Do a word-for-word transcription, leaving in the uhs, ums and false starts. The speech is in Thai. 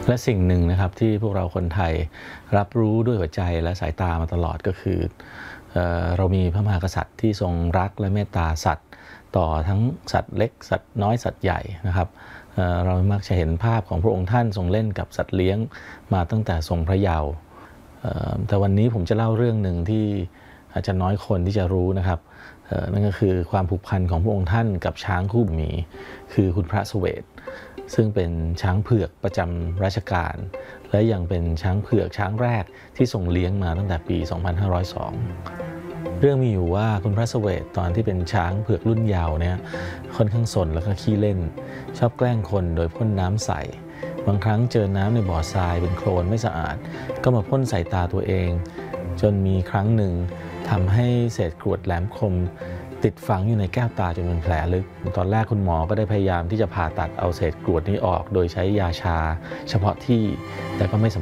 และสิ่งหนึ่งนะครับที่พวกเราคนไทยรับรู้ด้วยหัวใจและสายตามาตลอดก็คือเอ่อเรามีพระมหากษัตริย์ที่ทรงรักและเมตตาสัตว์ต่อทั้งสัตว์เล็กสัตว์น้อยสัตว์ใหญ่นะครับเอ่อเรามักจะเห็นภาพของพระองค์ท่านทรงเล่นกับสัตว์เลี้ยงมาตั้งแต่ทรงพระเยาว์เอ่อแต่วันนี้ผมจะเล่าเรื่องหนึ่งที่อาจจะน้อยคนที่จะรู้นะครับเอ่อนั่นก็คือความผูกพันของพระองค์ท่านกับช้างคู่หมีคือคุณพระเสวตซึ่งเป็นช้างเผือกประจำรัชกาลและยังเป็นช้างเผือกช้างแรกที่ทรงเลี้ยงมาตั้งแต่ปี สองพันห้าร้อยสอง เรื่องมีอยู่ว่าคุณพระเสวตตอนที่เป็นช้างเผือกรุ่นเยาว์เนี่ยค่อนข้างสนแล้วก็ขี้เล่นชอบแกล้งคนโดยพ่นน้ำใส่บางครั้งเจอน้ำในบ่อทรายเป็นโคลนไม่สะอาดก็มาพ่นใส่ตาตัวเองจนมีครั้งหนึ่งทำให้เศษกรวดแหลมคมติดฝังอยู่ในแก้วตาจนเป็นแผลลึกตอนแรกคุณหมอก็ได้พยายามที่จะผ่าตัดเอาเศษกรวดนี้ออกโดยใช้ยาชาเฉพาะที่แต่ก็ไม่สำ